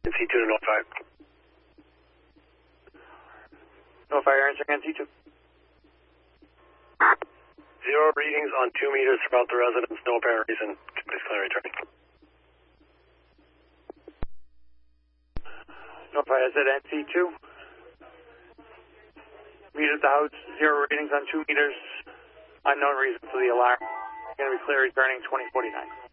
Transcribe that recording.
NC2 to notify. Notify answering NC2. 0 readings on 2 meters throughout the residence, no apparent reason. Please clear returning. Notify I said NC2. Meet at the house, 0 readings on 2 meters. Unknown reason for the alarm. Going to be clear returning 2049.